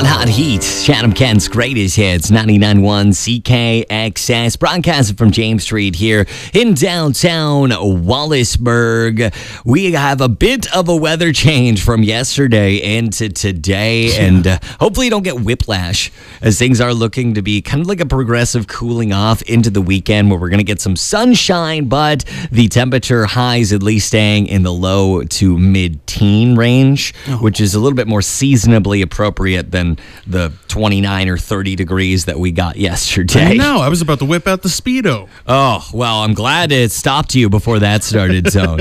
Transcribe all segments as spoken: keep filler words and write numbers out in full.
Hot, hot heat. Chatham Kent's greatest hits. ninety-nine point one C K X S. Broadcasting from James Street here in downtown Wallaceburg. We have a bit of a weather change from yesterday into today. Yeah. And uh, hopefully you don't get whiplash as things are looking to be kind of like a progressive cooling off into the weekend where we're going to get some sunshine, but the temperature highs at least staying in the low to mid-teen range, oh. which is a little bit more seasonably appropriate than the twenty-nine or thirty degrees that we got yesterday. I know. I was about to whip out the Speedo. Oh, well, I'm glad it stopped you before that started, Zone.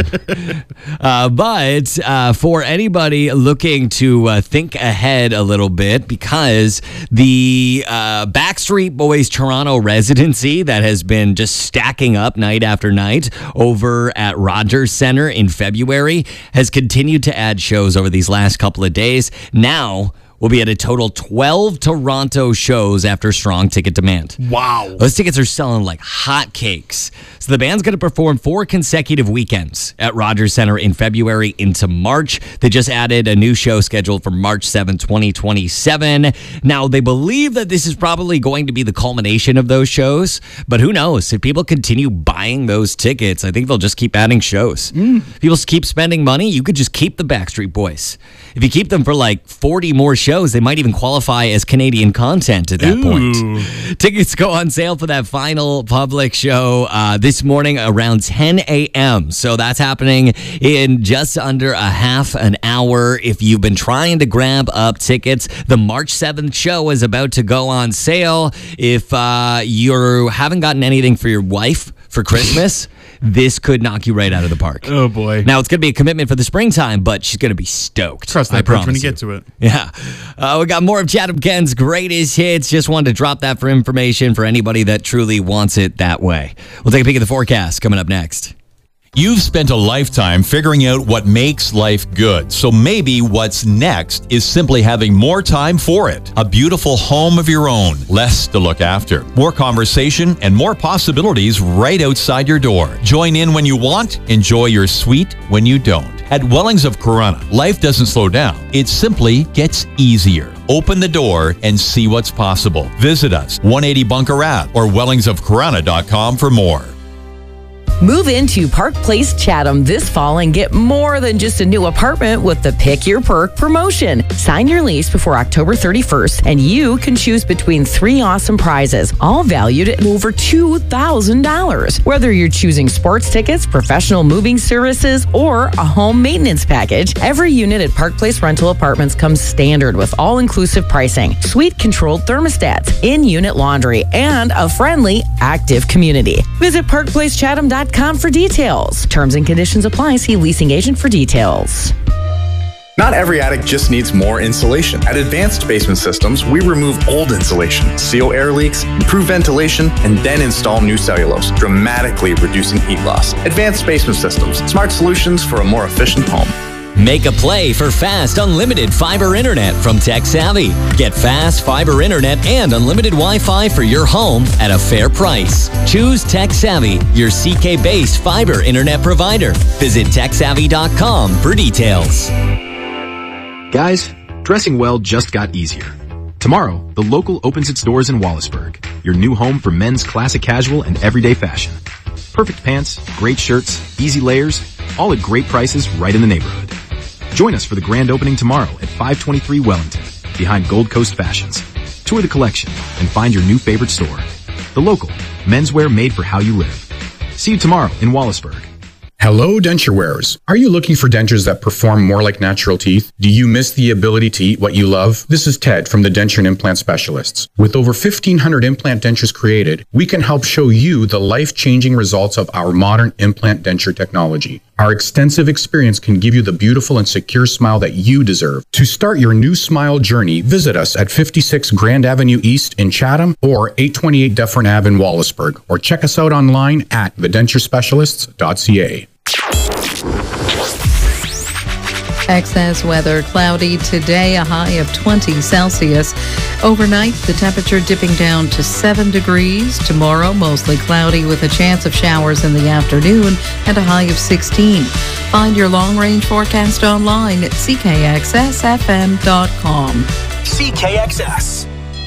uh, but uh, for anybody looking to uh, think ahead a little bit, because the uh, Backstreet Boys Toronto residency that has been just stacking up night after night over at Rogers Centre in February has continued to add shows over these last couple of days. Now we'll be at a total twelve Toronto shows after strong ticket demand. Wow. Those tickets are selling like hotcakes. So the band's going to perform four consecutive weekends at Rogers Centre in February into March. They just added a new show scheduled for March seventh, twenty twenty-seven. Now, they believe that this is probably going to be the culmination of those shows, but who knows? If people continue buying those tickets, I think they'll just keep adding shows. Mm. If people keep spending money, you could just keep the Backstreet Boys. If you keep them for like forty more shows, they might even qualify as Canadian content at that Ooh. point. Tickets go on sale for that final public show uh, this morning around ten a.m. So that's happening in just under a half an hour. If you've been trying to grab up tickets, the March seventh show is about to go on sale. If uh, you haven't gotten anything for your wife for Christmas, this could knock you right out of the park. Oh, boy. Now, it's going to be a commitment for the springtime, but she's going to be stoked. Trust that bridge when you get to it. Yeah. Uh, we got more of Chatham Ken's greatest hits. Just wanted to drop that for information for anybody that truly wants it that way. We'll take a peek at the forecast coming up next. You've spent a lifetime figuring out what makes life good. So maybe what's next is simply having more time for it. A beautiful home of your own, less to look after, more conversation, and more possibilities right outside your door. Join in when you want, enjoy your suite when you don't. At Wellings of Corunna, life doesn't slow down. It simply gets easier. Open the door and see what's possible. Visit us, one eighty Bunker Ave or wellings of corunna dot com for more. Move into Park Place Chatham this fall and get more than just a new apartment with the Pick Your Perk promotion. Sign your lease before October thirty-first and you can choose between three awesome prizes, all valued at over two thousand dollars. Whether you're choosing sports tickets, professional moving services, or a home maintenance package, every unit at Park Place Rental Apartments comes standard with all-inclusive pricing, suite-controlled thermostats, in-unit laundry, and a friendly, active community. Visit park place chatham dot com for details. Terms and conditions apply. See leasing agent for details. Not every attic just needs more insulation. At Advanced Basement Systems, we remove old insulation, seal air leaks, improve ventilation, and then install new cellulose, dramatically reducing heat loss. Advanced Basement Systems, smart solutions for a more efficient home. Make a play for fast, unlimited fiber internet from Tech Savvy. Get fast fiber internet and unlimited Wi-Fi for your home at a fair price. Choose Tech Savvy, your C K-based fiber internet provider. Visit tech savvy dot com for details. Guys, dressing well just got easier. Tomorrow, The Local opens its doors in Wallaceburg, your new home for men's classic casual and everyday fashion. Perfect pants, great shirts, easy layers, all at great prices right in the neighborhood. Join us for the grand opening tomorrow at five twenty-three Wellington, behind Gold Coast Fashions. Tour the collection and find your new favorite store. The Local, menswear made for how you live. See you tomorrow in Wallaceburg. Hello, denture wearers. Are you looking for dentures that perform more like natural teeth? Do you miss the ability to eat what you love? This is Ted from the Denture and Implant Specialists. With over fifteen hundred implant dentures created, we can help show you the life-changing results of our modern implant denture technology. Our extensive experience can give you the beautiful and secure smile that you deserve. To start your new smile journey, visit us at fifty-six Grand Avenue East in Chatham or eight twenty-eight Dufferin Ave in Wallaceburg, or check us out online at the denture specialists dot c a. Excess weather, cloudy today, a high of twenty Celsius. Overnight, the temperature dipping down to seven degrees. Tomorrow, mostly cloudy with a chance of showers in the afternoon and a high of sixteen. Find your long-range forecast online at c k x s f m dot com. C K X S.